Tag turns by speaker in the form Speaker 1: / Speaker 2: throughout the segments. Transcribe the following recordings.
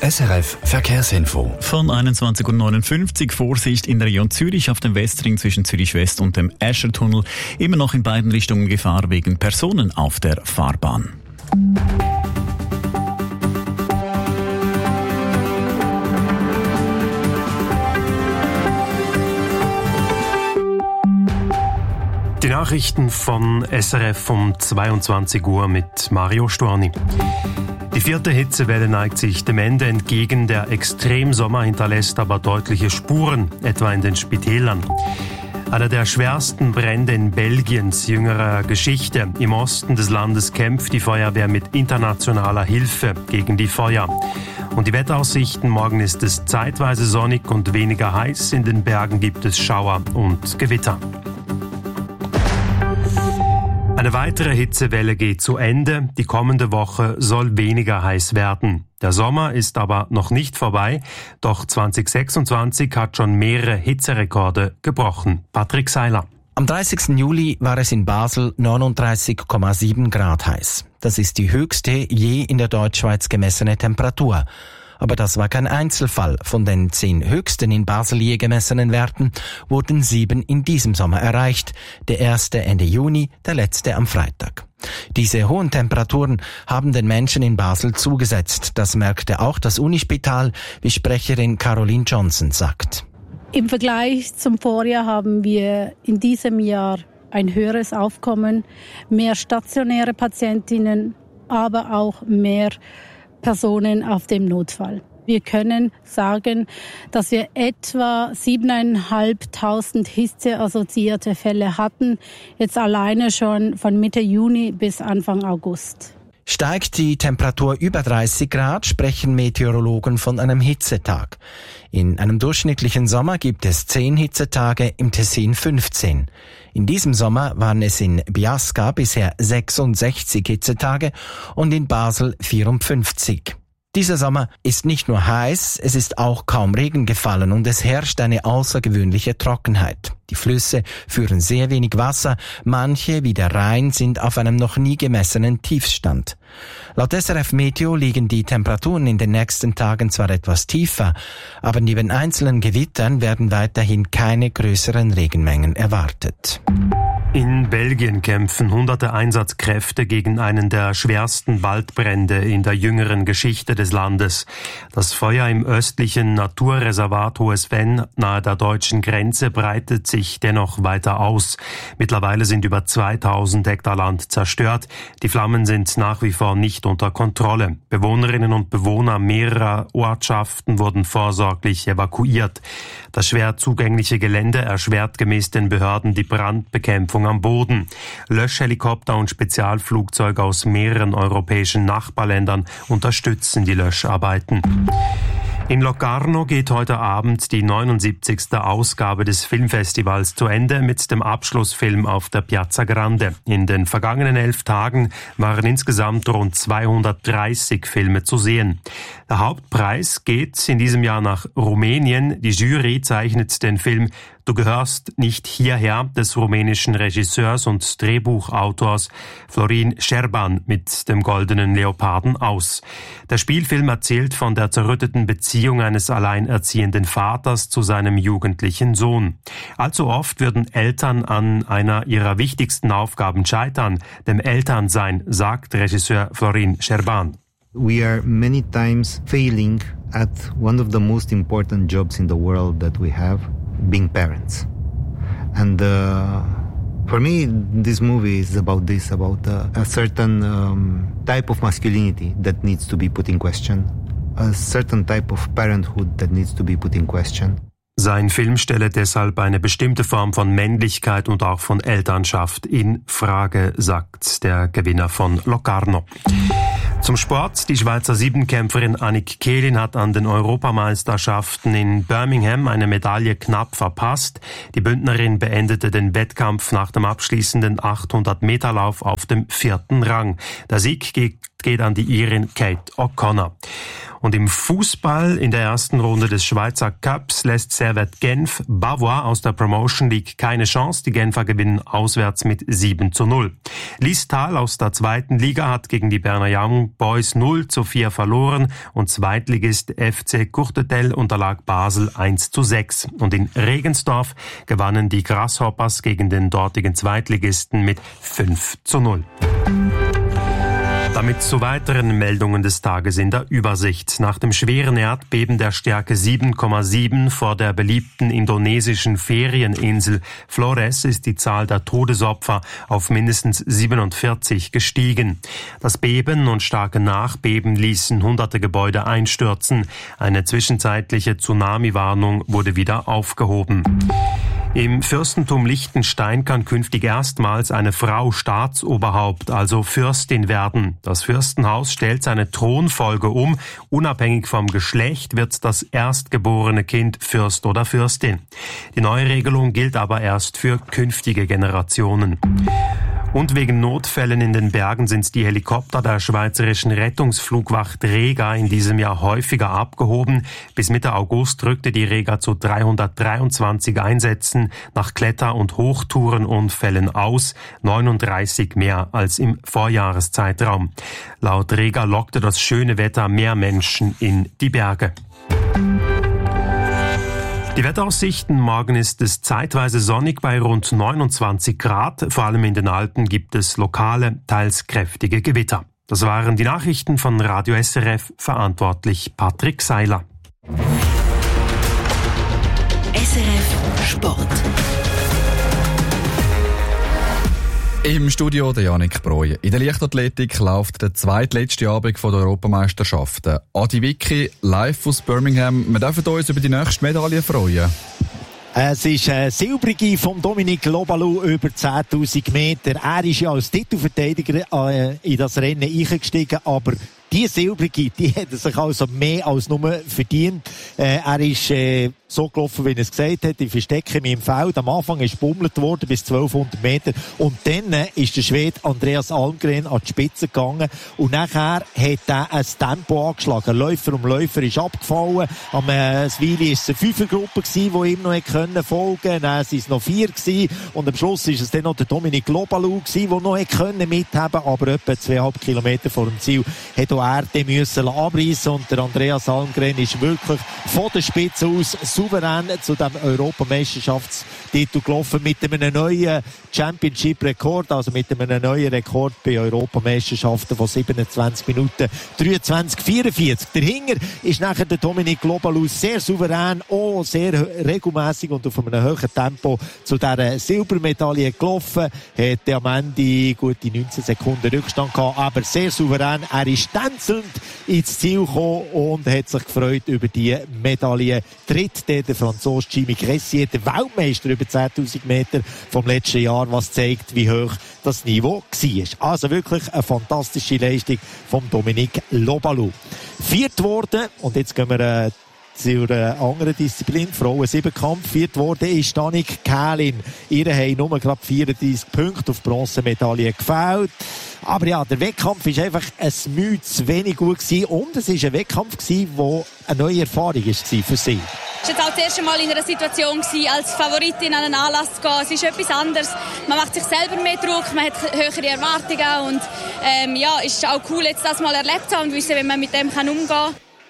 Speaker 1: SRF Verkehrsinfo.
Speaker 2: Von 21.59 Uhr Vorsicht in der Region Zürich auf dem Westring zwischen Zürich West und dem Eschertunnel. Immer noch in beiden Richtungen Gefahr wegen Personen auf der Fahrbahn.
Speaker 3: Die Nachrichten von SRF um 22 Uhr mit Mario Storni. Die 4. Hitzewelle neigt sich dem Ende entgegen. Der Extremsommer hinterlässt aber deutliche Spuren, etwa in den Spitälern. Einer der schwersten Brände in Belgiens jüngerer Geschichte. Im Osten des Landes kämpft die Feuerwehr mit internationaler Hilfe gegen die Feuer. Und die Wetteraussichten: Morgen ist es zeitweise sonnig und weniger heiß. In den Bergen gibt es Schauer und Gewitter. Eine weitere Hitzewelle geht zu Ende. Die kommende Woche soll weniger heiß werden. Der Sommer ist aber noch nicht vorbei. Doch 2026 hat schon mehrere Hitzerekorde gebrochen. Patrick Seiler.
Speaker 4: Am 30. Juli war es in Basel 39,7 Grad heiß. Das ist die höchste je in der Deutschschweiz gemessene Temperatur. Aber das war kein Einzelfall. Von den 10 höchsten in Basel je gemessenen Werten wurden 7 in diesem Sommer erreicht. Der erste Ende Juni, der letzte am Freitag. Diese hohen Temperaturen haben den Menschen in Basel zugesetzt. Das merkte auch das Unispital, wie Sprecherin Caroline Johnson sagt.
Speaker 5: Im Vergleich zum Vorjahr haben wir in diesem Jahr ein höheres Aufkommen, mehr stationäre Patientinnen, aber auch mehr Personen auf dem Notfall. Wir können sagen, dass wir etwa 7.500 hitzeassoziierte Fälle hatten, jetzt alleine schon von Mitte Juni bis Anfang August.
Speaker 4: Steigt die Temperatur über 30 Grad, sprechen Meteorologen von einem Hitzetag. In einem durchschnittlichen Sommer gibt es 10 Hitzetage, im Tessin 15. In diesem Sommer waren es in Biasca bisher 66 Hitzetage und in Basel 54. Dieser Sommer ist nicht nur heiß, es ist auch kaum Regen gefallen und es herrscht eine außergewöhnliche Trockenheit. Die Flüsse führen sehr wenig Wasser, manche wie der Rhein sind auf einem noch nie gemessenen Tiefstand. Laut SRF Meteo liegen die Temperaturen in den nächsten Tagen zwar etwas tiefer, aber neben einzelnen Gewittern werden weiterhin keine größeren Regenmengen erwartet.
Speaker 3: In Belgien kämpfen hunderte Einsatzkräfte gegen einen der schwersten Waldbrände in der jüngeren Geschichte des Landes. Das Feuer im östlichen Naturreservat Hohes Venn nahe der deutschen Grenze breitet sich dennoch weiter aus. Mittlerweile sind über 2000 Hektar Land zerstört. Die Flammen sind nach wie vor nicht unter Kontrolle. Bewohnerinnen und Bewohner mehrerer Ortschaften wurden vorsorglich evakuiert. Das schwer zugängliche Gelände erschwert gemäß den Behörden die Brandbekämpfung am Boden. Löschhelikopter und Spezialflugzeuge aus mehreren europäischen Nachbarländern unterstützen die Löscharbeiten. In Locarno geht heute Abend die 79. Ausgabe des Filmfestivals zu Ende mit dem Abschlussfilm auf der Piazza Grande. In den vergangenen 11 Tagen waren insgesamt rund 230 Filme zu sehen. Der Hauptpreis geht in diesem Jahr nach Rumänien. Die Jury zeichnet den Film Du gehörst nicht hierher des rumänischen Regisseurs und Drehbuchautors Florin Șerban mit dem Goldenen Leoparden aus. Der Spielfilm erzählt von der zerrütteten Beziehung eines alleinerziehenden Vaters zu seinem jugendlichen Sohn. Allzu oft würden Eltern an einer ihrer wichtigsten Aufgaben scheitern, dem Elternsein, sagt Regisseur Florin Șerban.
Speaker 6: We are many times failing at one of the most important jobs in the world that we have, being parents. And for me, this movie is about this, about a certain type of masculinity that needs to be put in question, a certain type of parenthood that needs to be put in question.
Speaker 3: Sein Film stelle deshalb eine bestimmte Form von Männlichkeit und auch von Elternschaft in Frage, sagt der Gewinner von Locarno. Zum Sport. Die Schweizer Siebenkämpferin Annick Kehlin hat an den Europameisterschaften in Birmingham eine Medaille knapp verpasst. Die Bündnerin beendete den Wettkampf nach dem abschließenden 800-Meter-Lauf auf dem 4. Rang. Der Sieg geht an die Irin Kate O'Connor. Und im Fußball in der ersten Runde des Schweizer Cups lässt Servette Genf Bavois aus der Promotion League keine Chance. Die Genfer gewinnen auswärts mit 7:0. Liestal aus der zweiten Liga hat gegen die Berner Young Boys 0:4 verloren und Zweitligist FC Courtetel unterlag Basel 1:6. Und in Regensdorf gewannen die Grasshoppers gegen den dortigen Zweitligisten mit 5:0. Damit zu weiteren Meldungen des Tages in der Übersicht. Nach dem schweren Erdbeben der Stärke 7,7 vor der beliebten indonesischen Ferieninsel Flores ist die Zahl der Todesopfer auf mindestens 47 gestiegen. Das Beben und starke Nachbeben ließen hunderte Gebäude einstürzen. Eine zwischenzeitliche Tsunami-Warnung wurde wieder aufgehoben. Im Fürstentum Liechtenstein kann künftig erstmals eine Frau Staatsoberhaupt, also Fürstin werden. Das Fürstenhaus stellt seine Thronfolge um. Unabhängig vom Geschlecht wird das erstgeborene Kind Fürst oder Fürstin. Die neue Regelung gilt aber erst für künftige Generationen. Und wegen Notfällen in den Bergen sind die Helikopter der schweizerischen Rettungsflugwacht Rega in diesem Jahr häufiger abgehoben. Bis Mitte August rückte die Rega zu 323 Einsätzen nach Kletter- und Hochtourenunfällen aus, 39 mehr als im Vorjahreszeitraum. Laut Rega lockte das schöne Wetter mehr Menschen in die Berge. Die Wetteraussichten: Morgen ist es zeitweise sonnig bei rund 29 Grad. Vor allem in den Alpen gibt es lokale, teils kräftige Gewitter. Das waren die Nachrichten von Radio SRF, verantwortlich Patrick Seiler.
Speaker 1: SRF Sport.
Speaker 7: Im Studio der Janik Breu. In der Leichtathletik läuft der zweitletzte Abend der Europameisterschaften. Adi Vicky, live aus Birmingham. Wir dürfen uns über die nächste Medaille freuen.
Speaker 8: Es ist eine silbrige von Dominic Lobalu über 10.000 Meter. Er ist ja als Titelverteidiger in das Rennen eingestiegen, aber die silbrige, die hat er sich also mehr als nur verdient. Er ist so gelaufen, wie er es gesagt hat. Ich verstecke mich im Feld. Am Anfang ist gebummelt worden bis 1200 Meter. Und dann ist der Schwede Andreas Almgren an die Spitze gegangen. Und nachher hat er ein Tempo angeschlagen. Läufer um Läufer ist abgefallen. Am Weile war es eine Fünfergruppe, die ihm noch folgen konnte. Dann waren es noch 4 gewesen. Und am Schluss war es dann noch der Dominic Lobalu, der noch mithaben konnte. Aber etwa 2,5 Kilometer vor dem Ziel hat auch er den müssen abreißen. Und der Andreas Almgren ist wirklich von der Spitze aus souverän zu dem Europameisterschaftstitel gelaufen mit einem neuen Championship-Rekord, also mit einem neuen Rekord bei Europameisterschaften von 27 Minuten 23:44. Dahinter ist nachher der Dominic Lobalu sehr souverän, auch sehr regelmässig und auf einem hohen Tempo zu dieser Silbermedaille gelaufen. Hat am Ende gute 19 Sekunden Rückstand gehabt, aber sehr souverän. Er ist tänzelnd ins Ziel gekommen und hat sich gefreut über die Medaille. Tritt der Franzose Jimmy Gressier, der Weltmeister über 10.000 Meter vom letzten Jahr, was zeigt, wie hoch das Niveau war. Also wirklich eine fantastische Leistung von Dominic Lobalu. 4. geworden, und jetzt gehen wir zur anderen Disziplin, Frauen-Siebenkampf. 4. geworden ist Danik Kählin. Ihr haben nur gerade 34 Punkte auf Bronzemedaille gefällt. Aber ja, der Wettkampf war einfach ein Mühe zu wenig gut gewesen. Und es war ein Wettkampf, der eine neue Erfahrung war für sie.
Speaker 9: Es war jetzt auch das erste Mal in einer Situation, als Favoritin an einen Anlass zu gehen. Es ist etwas anderes. Man macht sich selber mehr Druck, man hat höhere Erwartungen. Und es ist auch cool, jetzt das mal erlebt zu haben und wissen, wie man mit dem umgehen kann.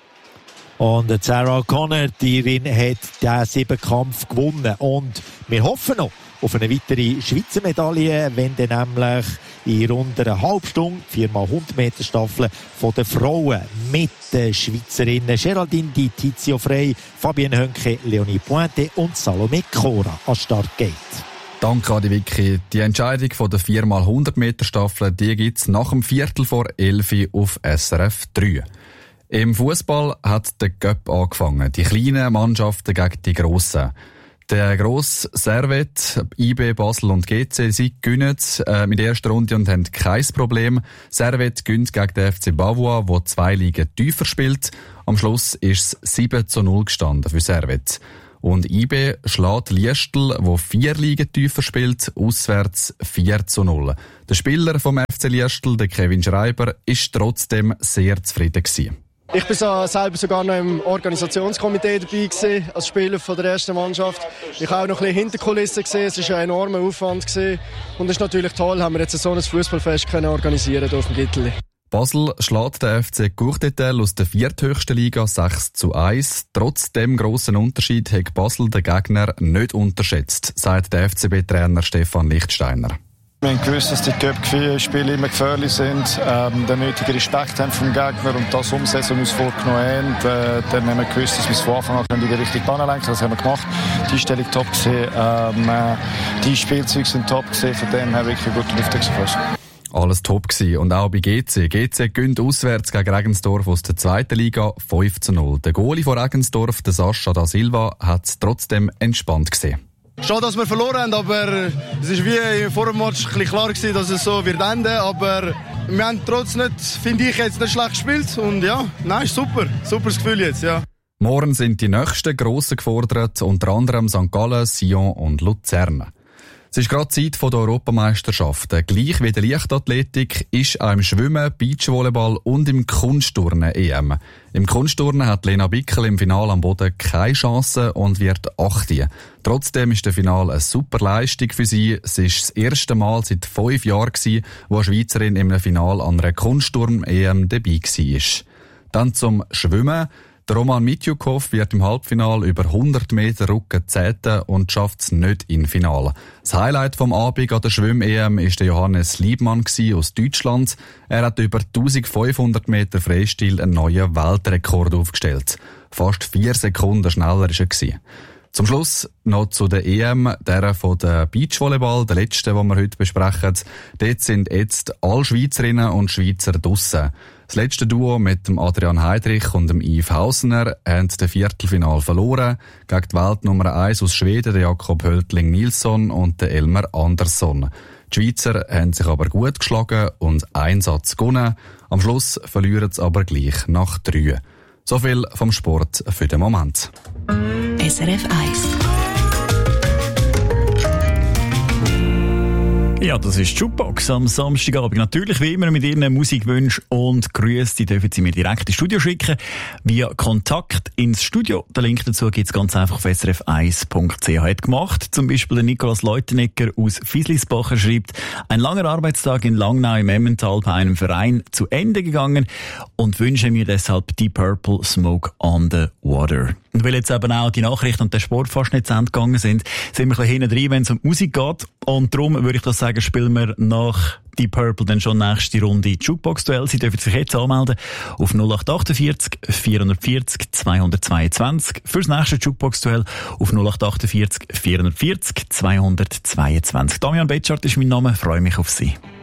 Speaker 8: Und Sarah Connor, die hat diesen Siebenkampf gewonnen. Und wir hoffen noch auf eine weitere Schweizer Medaille, wenn dann nämlich in rund einer halben Stunde 4x100 Meter Staffel von den Frauen mit den Schweizerinnen Geraldine Di Tizio Frey, Fabienne Hönke, Leonie Pointe und Salome Cora an Start geht.
Speaker 7: Danke, Adi Vicky. Die Entscheidung von der 4x100 Meter Staffel, die gibt's nach dem 11:15 auf SRF 3. Im Fußball hat der Cup angefangen. Die kleinen Mannschaften gegen die grossen. Der grosse Servette, IB, Basel und GC, sie gewinnen mit der ersten Runde und haben kein Problem. Servette gewinnt gegen den FC Bavois, der 2 Ligen tiefer spielt. Am Schluss ist es 7:0 gestanden für Servette. Und IB schlägt Liestl, der 4 Ligen tiefer spielt, auswärts 4:0. Der Spieler vom FC Liestl, der Kevin Schreiber, ist trotzdem sehr zufrieden gewesen.
Speaker 10: Ich war selber sogar noch im Organisationskomitee dabei gewesen, als Spieler von der ersten Mannschaft. Ich habe auch noch ein bisschen Hinterkulissen gesehen. Es war ein enormer Aufwand gewesen. Und es ist natürlich toll, haben wir jetzt so ein Fußballfest organisieren auf dem Gitterli.
Speaker 7: Basel schlägt den FC Courtetel aus der vierthöchsten Liga 6-1. Trotz dem grossen Unterschied hat Basel den Gegner nicht unterschätzt, sagt der FCB-Trainer Stefan Lichtsteiner.
Speaker 11: Wir haben gewusst, dass die Cup-Spiele immer gefährlich sind, den nötigen Respekt haben vom Gegner und das umsetzen, was wir uns vorgenommen haben. Dann haben wir gewusst, dass wir es von Anfang an in die richtige Bahn lenken. Das haben wir gemacht. Die Einstellung top gesehen, die Spielzeuge sind top gesehen, von dem her wirklich gut Auftrag für uns.
Speaker 7: Alles top gewesen. Und auch bei GC. GC gewinnt auswärts gegen Regensdorf aus der 2. Liga 5-0. Der Goalie von Regensdorf, der Sascha da Silva, hat es trotzdem entspannt gesehen.
Speaker 12: Schade, dass wir verloren haben, aber es war wie vor dem Match klar gewesen, dass es so wird enden. Aber wir haben trotzdem nicht, finde ich, jetzt nicht schlecht gespielt. Und ja, nein, super. Super das Gefühl jetzt, ja.
Speaker 7: Morgen sind die nächsten Grossen gefordert, unter anderem St. Gallen, Sion und Luzern. Es ist gerade Zeit der Europameisterschaften. Gleich wie der Leichtathletik ist auch im Schwimmen, Beachvolleyball und im Kunstturnen EM. Im Kunstturnen hat Lena Bickel im Finale am Boden keine Chance und wird 8. Trotzdem ist der Finale eine super Leistung für sie. Es ist das erste Mal seit 5 Jahren, wo eine Schweizerin im Finale an einer Kunstturn-EM dabei war. Dann zum Schwimmen. Der Roman Mitjukow wird im Halbfinale über 100 Meter Rücken 10. und schafft es nicht ins Finale. Das Highlight vom Abend an der Schwimm-EM war der Johannes Liebmann aus Deutschland. Er hat über 1500 Meter Freistil einen neuen Weltrekord aufgestellt. Fast 4 Sekunden schneller war er. Zum Schluss noch zu der EM, der von der Beachvolleyball, der letzte, den wir heute besprechen. Dort sind jetzt alle Schweizerinnen und Schweizer draussen. Das letzte Duo mit dem Adrian Heidrich und dem Yves Hausner haben das Viertelfinale verloren gegen die Weltnummer 1 aus Schweden, der Jakob Höltling-Nilsson und der Elmer Andersson. Die Schweizer haben sich aber gut geschlagen und einen Satz gewonnen. Am Schluss verlieren sie aber gleich nach 3. So viel vom Sport für den Moment.
Speaker 1: SRF 1.
Speaker 2: Ja, das ist die Jukebox am Samstagabend. Natürlich wie immer mit Ihren Musikwünschen und Grüßen. Die dürfen Sie mir direkt ins Studio schicken. Via Kontakt ins Studio. Den Link dazu gibt es ganz einfach auf srf1.ch. Hat gemacht. Zum Beispiel der Nikolaus Leutenegger aus Fieslisbacher schreibt, ein langer Arbeitstag in Langnau im Emmental bei einem Verein zu Ende gegangen und wünsche mir deshalb Deep Purple Smoke on the Water. Und weil jetzt eben auch die Nachrichten und der Sport fast nicht zu Ende gegangen sind wir ein bisschen hinten drin, wenn es um Musik geht. Und darum würde ich das sagen, spielen wir nach Deep Purple dann schon nächste Runde Jukebox-Duell. Sie dürfen sich jetzt anmelden auf 0848 440 222. Fürs nächste Jukebox-Duell auf 0848 440 222. Damian Betschart ist mein Name, freue mich auf Sie.